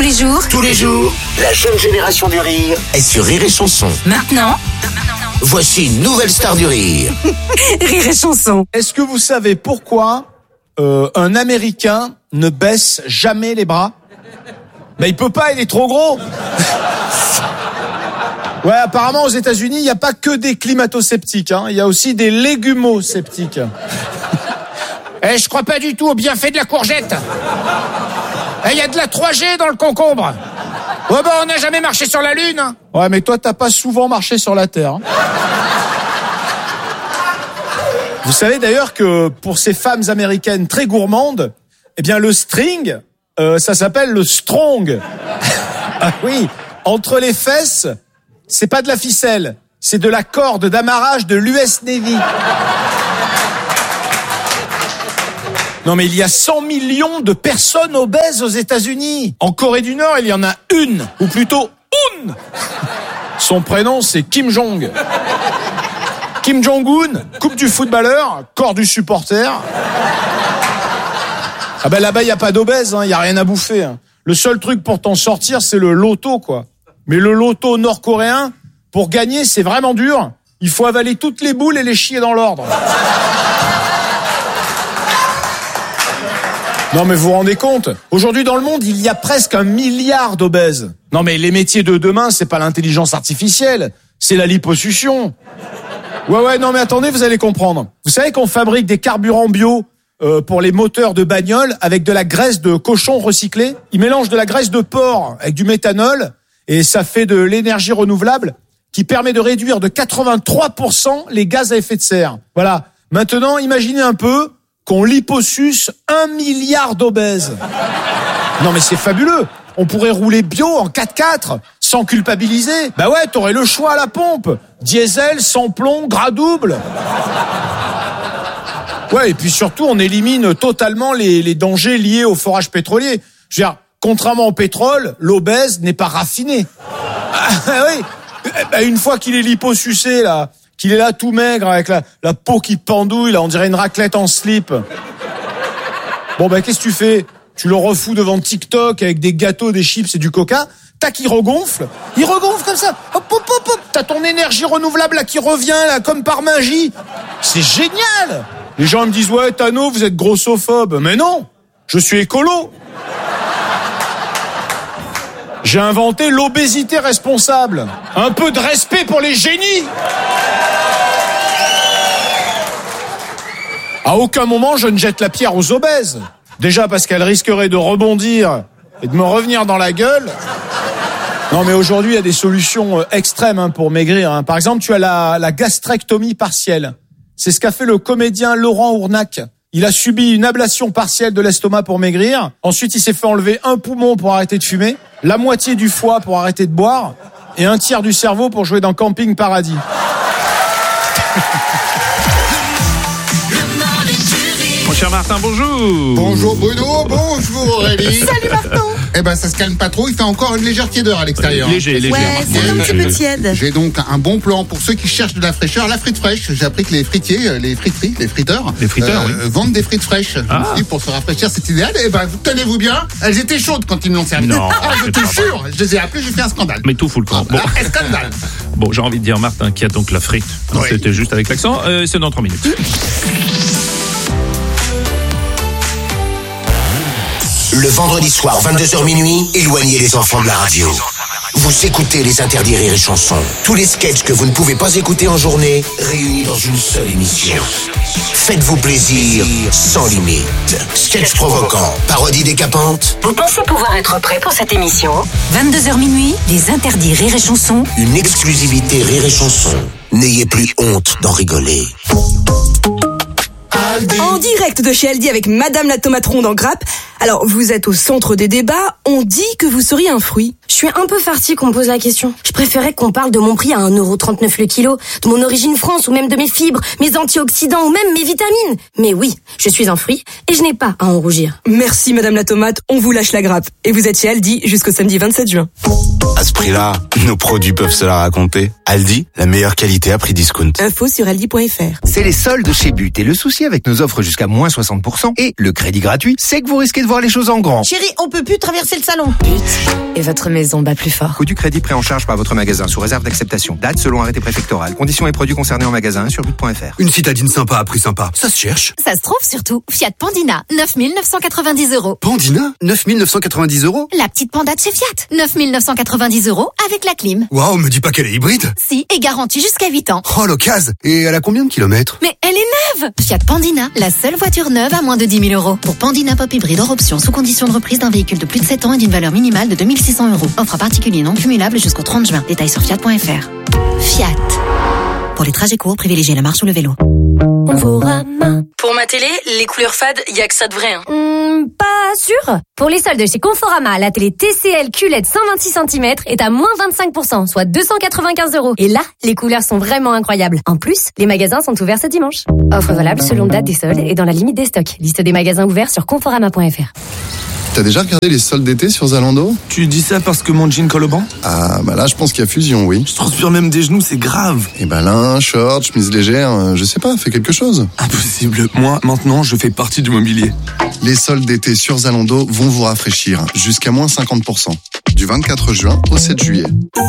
Tous les jours, la jeune génération du rire est sur Rire et Chanson. Maintenant, Voici une nouvelle star du rire. Rire et Chanson. Est-ce que vous savez pourquoi un Américain ne baisse jamais les bras? Ben il peut pas, il est trop gros. Ouais, apparemment aux États-Unis, il n'y a pas que des climato-sceptiques, hein. Il y a aussi des légumo-sceptiques. Je crois pas du tout au bienfait de la courgette. Il y a de la 3G dans le concombre. Ouais, on n'a jamais marché sur la Lune. Ouais, mais toi, t'as pas souvent marché sur la Terre. Hein. Vous savez d'ailleurs que pour ces femmes américaines très gourmandes, eh bien le string, ça s'appelle le strong. Ah oui, entre les fesses, c'est pas de la ficelle, c'est de la corde d'amarrage de l'US Navy. Non mais il y a 100 millions de personnes obèses aux États-Unis. En Corée du Nord, il y en a une, ou plutôt une. Son prénom, c'est Kim Jong. Kim Jong-un, coupe du footballeur, corps du supporter. Ah ben là-bas, il n'y a pas d'obèse, il n'y a rien à bouffer. Hein. Le seul truc pour t'en sortir, c'est le loto, quoi. Mais le loto nord-coréen, pour gagner, c'est vraiment dur. Il faut avaler toutes les boules et les chier dans l'ordre. Non mais vous vous rendez compte? Aujourd'hui dans le monde, il y a presque 1 milliard d'obèses. Non mais les métiers de demain, c'est pas l'intelligence artificielle, c'est la liposuction. Ouais, non mais attendez, vous allez comprendre. Vous savez qu'on fabrique des carburants bio pour les moteurs de bagnole avec de la graisse de cochon recyclée? Ils mélangent de la graisse de porc avec du méthanol et ça fait de l'énergie renouvelable qui permet de réduire de 83% les gaz à effet de serre. Voilà. Maintenant, imaginez un peu qu'on liposuce 1 milliard d'obèses. Non mais c'est fabuleux. On pourrait rouler bio en 4x4 sans culpabiliser. Bah ouais, t'aurais le choix à la pompe. Diesel, sans plomb, gras double. Ouais, et puis surtout, on élimine totalement les dangers liés au forage pétrolier. Je veux dire, contrairement au pétrole, l'obèse n'est pas raffiné. Ah oui. Une fois qu'il est liposucé, là, qu'il est là tout maigre avec la peau qui pendouille, là, on dirait une raclette en slip. Bon, qu'est-ce que tu fais? Tu le refous devant TikTok avec des gâteaux, des chips et du coca. Tac, il regonfle comme ça. Hop, hop, hop, hop. T'as ton énergie renouvelable là qui revient là comme par magie. C'est génial. Les gens me disent ouais, Tano, vous êtes grossophobe. Mais non, je suis écolo. J'ai inventé l'obésité responsable. Un peu de respect pour les génies. À aucun moment je ne jette la pierre aux obèses. Déjà parce qu'elles risqueraient de rebondir et de me revenir dans la gueule. Non mais aujourd'hui il y a des solutions extrêmes pour maigrir. Par exemple, tu as la gastrectomie partielle. C'est ce qu'a fait le comédien Laurent Ournac. Il a subi une ablation partielle de l'estomac pour maigrir. Ensuite, il s'est fait enlever un poumon pour arrêter de fumer, la moitié du foie pour arrêter de boire et un tiers du cerveau pour jouer dans Camping Paradis. Mon cher Martin, bonjour. Bonjour Bruno, bonjour Aurélie. Salut Martin. Ça se calme pas trop, il fait encore une légère tiédeur à l'extérieur. Léger. Ouais, c'est un petit peu tiède. J'ai donc un bon plan pour ceux qui cherchent de la fraîcheur, la frite fraîche. J'ai appris que les friteries, les friteurs, oui, vendent des frites fraîches. Donc, pour se rafraîchir, c'est idéal. Tenez-vous bien, elles étaient chaudes quand ils me l'ont servi. Non, je te jure, je les ai appelées, j'ai fait un scandale. Mais tout fout le camp. Bon. Scandale. Bon, j'ai envie de dire Martin qui a donc la frite. Non, c'était juste avec l'accent. C'est dans 3 minutes. Le vendredi soir, 22h minuit, éloignez les enfants de la radio. Vous écoutez les interdits Rire et Chanson. Tous les sketchs que vous ne pouvez pas écouter en journée, réunis dans une seule émission. Faites-vous plaisir, sans limite. Sketchs provoquants, parodies décapantes. Vous pensez pouvoir être prêt pour cette émission? 22h minuit, les interdits Rire et Chanson. Une exclusivité Rire et Chanson. N'ayez plus honte d'en rigoler. En direct de chez Aldi avec Madame la tomate ronde en grappe. Alors, vous êtes au centre des débats, on dit que vous seriez un fruit. Je suis un peu farcie qu'on me pose la question. Je préférais qu'on parle de mon prix à 1,39€ le kilo, de mon origine France ou même de mes fibres, mes antioxydants ou même mes vitamines. Mais oui, je suis un fruit et je n'ai pas à en rougir. Merci Madame la tomate, on vous lâche la grappe. Et vous êtes chez Aldi jusqu'au samedi 27 juin. À ce prix-là, nos produits peuvent se la raconter. Aldi, la meilleure qualité à prix discount. Info sur aldi.fr. C'est les soldes chez But et le souci avec nos offres jusqu'à moins 60% et le crédit gratuit, c'est que vous risquez de voir les choses en grand. Chérie, on peut plus traverser le salon. Et votre maison bat plus fort. Coût du crédit pris en charge par votre magasin sous réserve d'acceptation. Date selon arrêté préfectoral. Conditions et produits concernés en magasin sur but.fr. Une citadine sympa à prix sympa. Ça se cherche. Ça se trouve surtout. Fiat Pandina, 9 990 €. Pandina, 9 990 €. La petite Panda de chez Fiat, 9 990 € avec la clim. Waouh, me dis pas qu'elle est hybride. Si, et garantie jusqu'à 8 ans. Oh, l'occasion. Et elle a combien de kilomètres? Mais elle est neuve. Fiat Pandina, la seule voiture neuve à moins de 10 000 €. Pour Pandina Pop hybride hors option, sous condition de reprise d'un véhicule de plus de 7 ans et d'une valeur minimale de 2 600 €. Offre à particulier non cumulable jusqu'au 30 juin. Détails sur fiat.fr. Fiat. Pour les trajets courts, privilégiez la marche ou le vélo. Pour ma télé, les couleurs fades, y a que ça de vrai. Pas sûr. Pour les soldes chez Conforama, la télé TCL QLED 126 cm est à moins 25%, soit 295 €. Et là, les couleurs sont vraiment incroyables. En plus, les magasins sont ouverts ce dimanche. Offre valable selon date des soldes et dans la limite des stocks. Liste des magasins ouverts sur conforama.fr. T'as déjà regardé les soldes d'été sur Zalando? Tu dis ça parce que mon jean colle au banc? Ah, bah là, je pense qu'il y a fusion, oui. Je transpire même des genoux, c'est grave. Et bah là, short, chemise légère, je sais pas, fais quelque chose. Impossible. Moi, maintenant, je fais partie du mobilier. Les soldes d'été sur Zalando vont vous rafraîchir jusqu'à moins 50%. Du 24 juin au 7 juillet.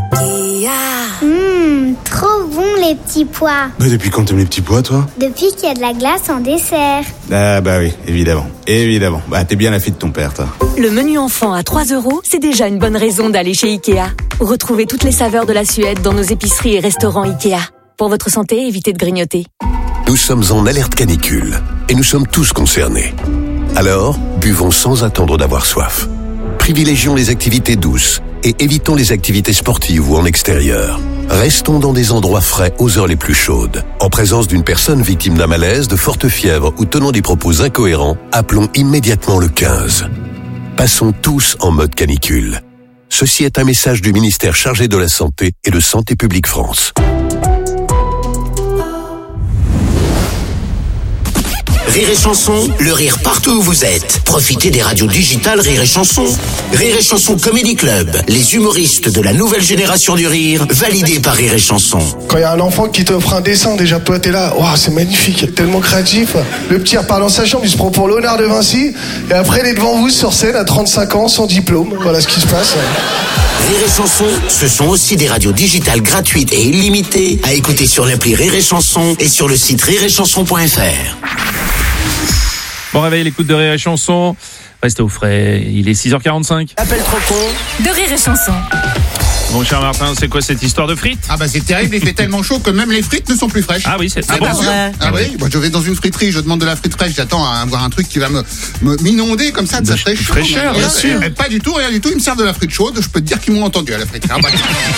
Trop bon les petits pois. Mais depuis quand t'aimes les petits pois, toi? Depuis qu'il y a de la glace en dessert. Ah bah oui, évidemment. Évidemment. Bah t'es bien la fille de ton père, toi. Le menu enfant à 3 €, c'est déjà une bonne raison d'aller chez Ikea. Retrouvez toutes les saveurs de la Suède dans nos épiceries et restaurants Ikea. Pour votre santé, évitez de grignoter. Nous sommes en alerte canicule et nous sommes tous concernés. Alors, buvons sans attendre d'avoir soif. Privilégions les activités douces et évitons les activités sportives ou en extérieur. Restons dans des endroits frais aux heures les plus chaudes. En présence d'une personne victime d'un malaise, de forte fièvre ou tenant des propos incohérents, appelons immédiatement le 15. Passons tous en mode canicule. Ceci est un message du ministère chargé de la Santé et de Santé publique France. Rire et Chanson, le rire partout où vous êtes. Profitez des radios digitales Rire et Chanson. Rire et Chanson Comedy Club, les humoristes de la nouvelle génération du rire, validés par Rire et Chanson. Quand il y a un enfant qui t'offre un dessin, déjà toi t'es là, waouh, c'est magnifique, tellement créatif. Le petit repart dans sa chambre, il se prend pour Léonard de Vinci, et après il est devant vous sur scène à 35 ans, sans diplôme. Voilà ce qui se passe. Rire et Chanson, ce sont aussi des radios digitales gratuites et illimitées à écouter sur l'appli Rire et Chanson et sur le site rireetchanson.fr. Bon réveil, l'écoute de Rire et Chanson. Restez au frais, il est 6h45. Appel trop con de Rire et Chanson. Mon cher Martin, c'est quoi cette histoire de frites? Ah bah c'est terrible, il fait tellement chaud que même les frites ne sont plus fraîches. Ah oui, c'est bien sûr. Ah oui, moi je vais dans une friterie, je demande de la frite fraîche, j'attends à avoir un truc qui va m'inonder comme ça de sa fraîcheur, bien sûr. Pas du tout, rien du tout, ils me servent de la frite chaude, je peux te dire qu'ils m'ont entendu à la frite. Ah bah.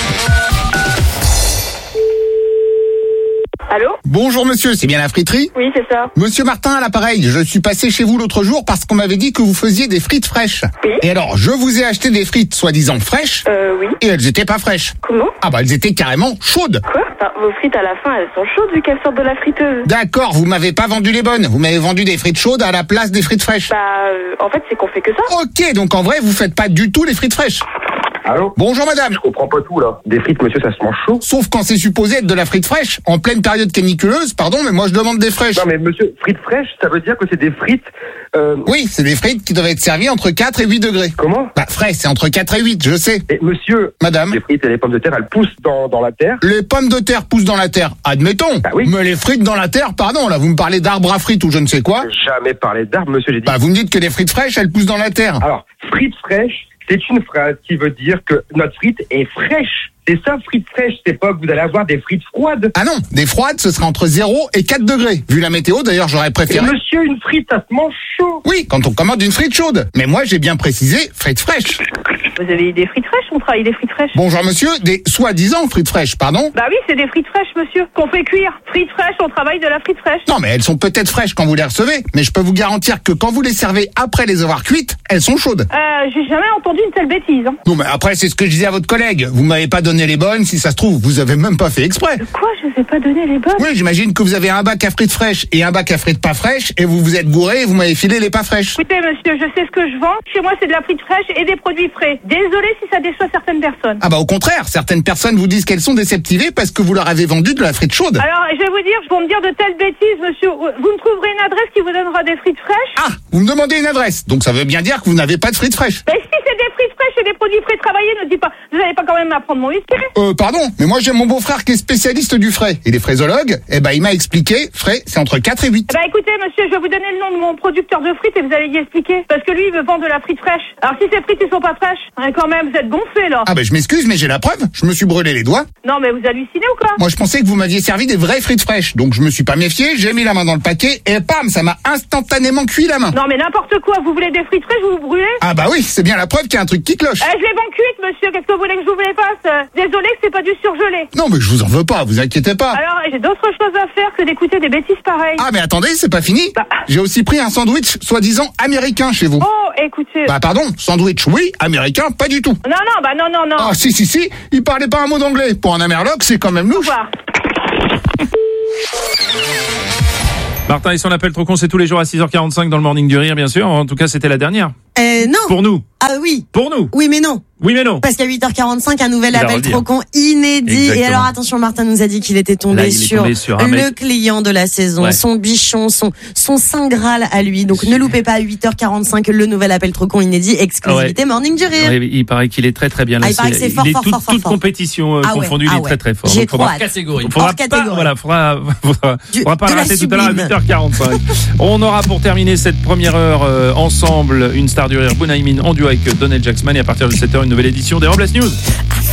Allô? Bonjour monsieur, c'est bien la friterie? Oui, c'est ça. Monsieur Martin à l'appareil, je suis passé chez vous l'autre jour parce qu'on m'avait dit que vous faisiez des frites fraîches. Oui. Et alors, je vous ai acheté des frites soi-disant fraîches. Oui. Et elles étaient pas fraîches. Comment? Ah bah elles étaient carrément chaudes. Quoi? Enfin, vos frites à la fin, elles sont chaudes vu qu'elles sortent de la friteuse. D'accord, vous m'avez pas vendu les bonnes. Vous m'avez vendu des frites chaudes à la place des frites fraîches. Bah, en fait, c'est qu'on fait que ça. Ok, donc en vrai, vous faites pas du tout les frites fraîches. Allô? Bonjour madame. Je comprends pas tout là. Des frites, monsieur, ça se mange chaud. Sauf quand c'est supposé être de la frite fraîche. En pleine période caniculeuse, pardon, mais moi je demande des fraîches. Non mais monsieur, frites fraîches, ça veut dire que c'est des frites... Oui, c'est des frites qui doivent être servies entre 4 et 8 degrés. Comment? Bah frais, c'est entre 4 et 8, je sais. Et monsieur, madame, les frites et les pommes de terre, elles poussent dans la terre. Les pommes de terre poussent dans la terre, admettons. Bah oui. Mais les frites dans la terre, pardon, là vous me parlez d'arbres à frites ou je ne sais quoi. Jamais parlé d'arbres, monsieur, j'ai dit. Bah vous me dites que les frites fraîches, elles poussent dans la terre. Alors, frites fraîches, c'est une phrase qui veut dire que notre frite est fraîche. C'est ça, frites fraîches, c'est pas que vous allez avoir des frites froides. Ah non, des froides, ce sera entre 0 et 4 degrés. Vu la météo, d'ailleurs, j'aurais préféré... Et monsieur, une frite, ça se mange chaud. Oui, quand on commande une frite chaude. Mais moi, j'ai bien précisé frites fraîches. Vous avez des frites fraîches? On travaille des frites fraîches. Bonjour monsieur, des soi-disant frites fraîches, pardon? Bah oui, c'est des frites fraîches, monsieur, qu'on fait cuire. Frites fraîches, on travaille de la frite fraîche. Non, mais elles sont peut-être fraîches quand vous les recevez, mais je peux vous garantir que quand vous les servez après les avoir cuites, elles sont chaudes. J'ai jamais entendu une telle bêtise. Hein. Non, mais après, c'est ce que je disais à votre collègue. Vous m'avez pas donné les bonnes, si ça se trouve, vous avez même pas fait exprès. De quoi? Je vous ai pas donné les bonnes? Oui, j'imagine que vous avez un bac à frites fraîches et un bac à frites pas fraîches, et vous vous êtes gouré et vous m'avez filé les pas fraîches. Écoutez, monsieur, je sais ce que je vends. Chez moi, c'est de la frite fraîche et des produits frais. Désolé si ça déçoit certaines personnes. Ah bah au contraire, certaines personnes vous disent qu'elles sont déceptivées parce que vous leur avez vendu de la frite chaude. Alors, je vais vous dire, pour me dire de telles bêtises, monsieur, vous me trouverez une adresse qui vous donnera des frites fraîches. Ah, vous me demandez une adresse, donc ça veut bien dire que vous n'avez pas de frites fraîches. Mais si c'est des frites fraîches et des produits frais travaillés, ne dites pas, vous n'allez pas quand même m'apprendre mon métier. Pardon, mais moi j'ai mon beau-frère qui est spécialiste du frais. Et les fraisologues, il m'a expliqué, frais, c'est entre 4 et 8. Eh ben écoutez, monsieur, je vais vous donner le nom de mon producteur de frites et vous allez y expliquer. Parce que lui, il veut vendre de la frite fraîche. Alors si ces frites, ils sont pas fraîches, quand même, vous êtes gonflés, là. Ah je m'excuse, mais j'ai la preuve, je me suis brûlé les doigts. Non, mais vous hallucinez ou quoi? Moi je pensais que vous m'aviez servi des vraies frites fraîches, donc je me suis pas méfié, j'ai mis la main dans le paquet et pam, ça m'a instantanément cuit la main. Non mais n'importe quoi, vous voulez des frites fraîches, vous vous brûlez? Ah bah oui, c'est bien la preuve qu'il y a un truc qui cloche. Je les vends cuites, monsieur, qu'est-ce que vous voulez que je vous les fasse? Désolé que c'est pas du surgelé. Non mais je vous en veux pas, vous inquiétez pas. Alors, j'ai d'autres choses à faire que d'écouter des bêtises pareilles. Ah mais attendez, c'est pas fini. J'ai aussi pris un sandwich soi-disant américain chez vous. Oh, écoutez. Pardon, sandwich oui, américain pas du tout. Non, non. Ah si, il parlait pas un mot d'anglais. Pour un amerloc, c'est quand même louche. Martin et son appel trop con, c'est tous les jours à 6h45 dans le Morning du Rire, bien sûr. En tout cas, c'était la dernière. Non. Pour nous. Ah oui. Pour nous. Oui, mais non. Oui, mais non. Parce qu'à 8h45, un nouvel Il va appel redire. trop con inédit. Exactement. Et alors, attention, Martin nous a dit qu'il était tombé Là, il est tombé sur un le mec. client de la saison, Ouais. son bichon, son saint graal à lui. Donc, ne loupez pas à 8h45 le nouvel appel trop con inédit, exclusivité Morning du Rire. Ouais, il paraît qu'il est très très bien. Ah, il paraît que c'est fort, il est fort, fort, toute fort. compétition Ah ouais, confondue, il est très très fort. J'ai Donc, faudra- trop hâte. Catégorie. Hors Faudra catégorie. pas, voilà, faudra pas de la rater tout à l'heure à sublime. 8h45. On aura pour terminer cette première heure ensemble une star du rire, Bunaimin en duo avec Donald Jacksman, et à partir de 7h une nouvelle édition des Robles News.